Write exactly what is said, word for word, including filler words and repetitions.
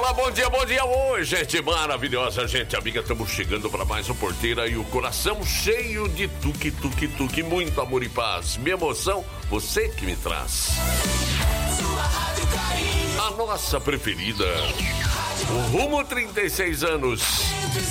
Olá, bom dia, bom dia. Oi, gente maravilhosa, gente amiga. Estamos chegando para mais um Porteira e o coração cheio de tuque, tuque, tuque. Muito amor e paz. Minha emoção, você que me traz. Sua Rádio Carinho. A nossa preferida. O Rumo trinta e seis anos.